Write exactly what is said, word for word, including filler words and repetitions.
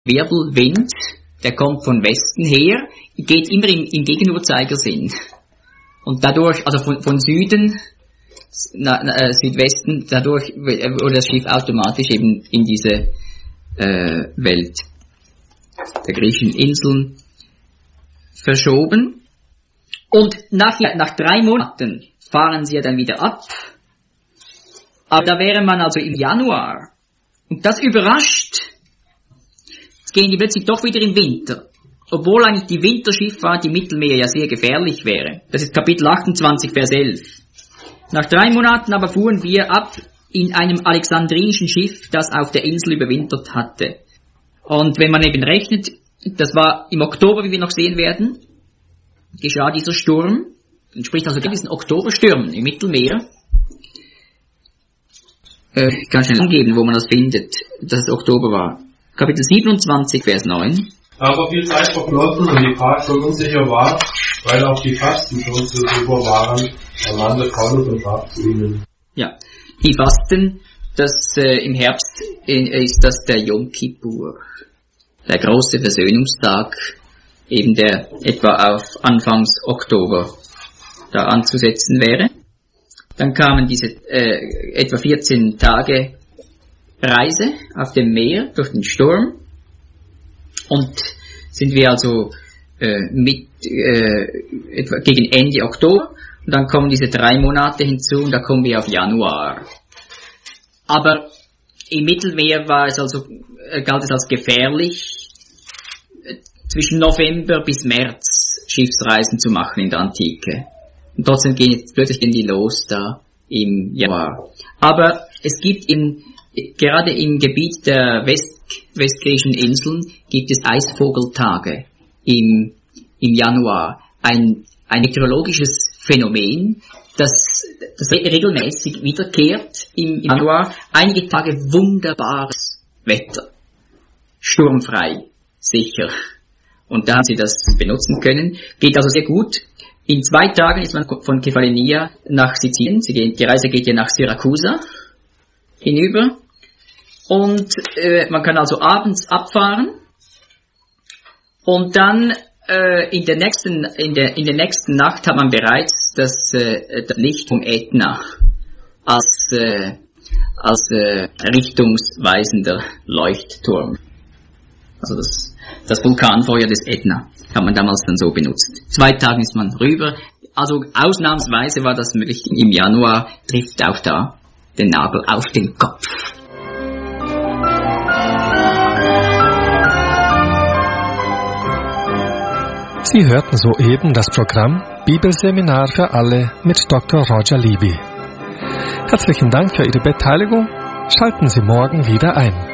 Wirbelwind, der kommt von Westen her, geht immer im, im Gegenuhrzeigersinn. Und dadurch, also von, von Süden, na, na, äh, Südwesten, dadurch wurde das Schiff automatisch eben in diese äh, Welt der griechischen Inseln verschoben. Und nach, nach drei Monaten fahren sie ja dann wieder ab. Aber da wäre man also im Januar. Und das überrascht. Jetzt gehen die plötzlich doch wieder im Winter. Obwohl eigentlich die Winterschifffahrt im Mittelmeer ja sehr gefährlich wäre. Das ist Kapitel achtundzwanzig, Vers elf. Nach drei Monaten aber fuhren wir ab in einem alexandrinischen Schiff, das auf der Insel überwintert hatte. Und wenn man eben rechnet, das war im Oktober, wie wir noch sehen werden, geschah dieser Sturm, entspricht also diesen Oktoberstürmen im Mittelmeer. Äh, ich kann schnell angeben, wo man das findet, dass es Oktober war. Kapitel siebenundzwanzig, Vers neun. Aber viel Zeit verflossen und die Fahrt schon unsicher war, weil auch die Fasten schon zu super waren, ermahnte Paulus und sprach zu ihnen. Ja, die Fasten, das äh, im Herbst äh, ist das der Yom Kippur, der große Versöhnungstag, eben der etwa auf Anfangs Oktober da anzusetzen wäre. Dann kamen diese äh, etwa vierzehn Tage Reise auf dem Meer durch den Sturm und sind wir also äh, mit äh, etwa gegen Ende Oktober und dann kommen diese drei Monate hinzu und da kommen wir auf Januar. Aber im Mittelmeer war es also, äh, galt es als gefährlich, äh, zwischen November bis März Schiffsreisen zu machen in der Antike. Und trotzdem gehen jetzt plötzlich gehen die los da im Januar. Aber es gibt in, gerade im Gebiet der West, westgriechischen Inseln gibt es Eisvogeltage im, im Januar. Ein, ein meteorologisches Phänomen, das, das regelmäßig wiederkehrt im Januar. Einige Tage wunderbares Wetter. Sturmfrei, sicher. Und da haben sie das benutzen können. Geht also sehr gut. In zwei Tagen ist man von Kefalonia nach Sizilien. Die Reise geht ja nach Syrakusa hinüber. Und äh, man kann also abends abfahren. Und dann äh, in der nächsten in der in der nächsten Nacht hat man bereits das, äh, das Licht vom Ätna als äh, als äh, richtungsweisender Leuchtturm. Also das das Vulkanfeuer des Ätna hat man damals dann so benutzt. Zwei Tage ist man rüber. Also ausnahmsweise war das möglich. Im Januar trifft auch da den Nagel auf den Kopf. Sie hörten soeben das Programm Bibelseminar für alle mit Doktor Roger Libby. Herzlichen Dank für Ihre Beteiligung. Schalten Sie morgen wieder ein.